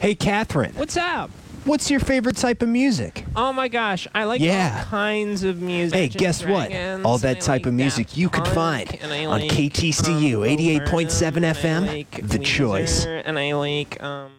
Hey, Catherine, What's up? what's your favorite type of music? Oh my gosh, I like Yeah. all kinds of music. Hey, Dungeons guess and what? Dragons, All and that I type like of music Daft you could Punk, find and I on like, KTCU Bo 88.7 Burnham, FM, and I like The Weezer, Choice. and I like